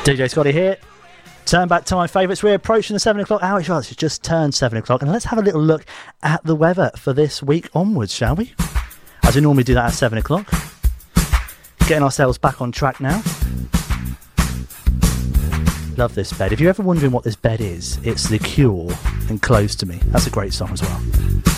DJ Scotty here. Turn back time favourites. We're approaching the 7 o'clock hour. It's just turned 7 o'clock. And let's have a little look at the weather for this week onwards, shall we? As we normally do that at 7 o'clock. Getting ourselves back on track now. Love this bed. If you're ever wondering what this bed is, it's The Cure and Close to Me. That's a great song as well.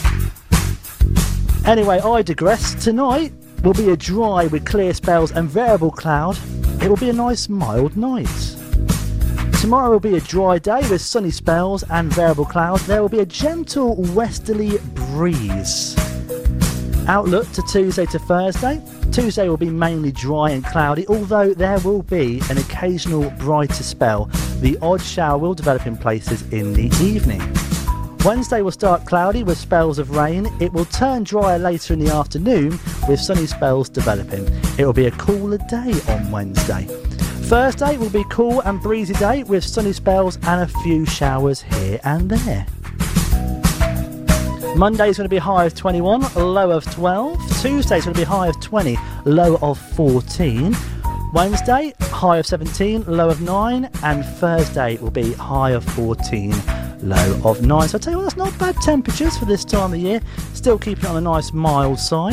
Anyway, I digress. Tonight will be a dry with clear spells and variable cloud. It will be a nice mild night. Tomorrow will be a dry day with sunny spells and variable clouds. There will be a gentle westerly breeze. Outlook to Tuesday to Thursday. Tuesday will be mainly dry and cloudy, although there will be an occasional brighter spell. The odd shower will develop in places in the evening. Wednesday will start cloudy with spells of rain. It will turn drier later in the afternoon with sunny spells developing. It will be a cooler day on Wednesday. Thursday will be cool and breezy day with sunny spells and a few showers here and there. Monday is going to be a high of 21, a low of 12. Tuesday is going to be a high of 20, low of 14. Wednesday, high of 17, low of 9. And Thursday will be high of 14, low of 9. So I'll tell you what, that's not bad temperatures for this time of year. Still keeping it on a nice mild side.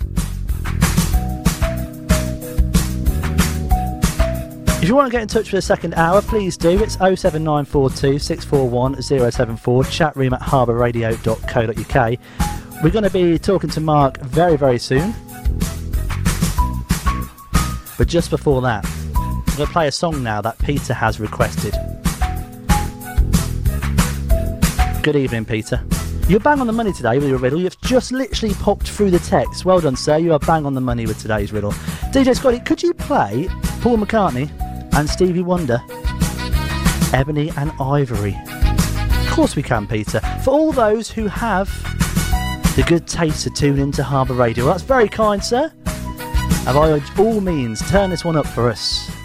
If you want to get in touch for the second hour, please do. It's 07942 641 074, chatroom at harbourradio.co.uk. We're going to be talking to Mark very, very soon. But just before that, I'm going to play a song now that Peter has requested. Good evening, Peter. You're bang on the money today with your riddle. You've just literally popped through the text. Well done, sir. You are bang on the money with today's riddle. DJ Scotty, could you play Paul McCartney and Stevie Wonder, Ebony and Ivory? Of course we can, Peter. For all those who have the good taste to tune into Harbour Radio. Well, that's very kind, sir. And by all means, turn this one up for us.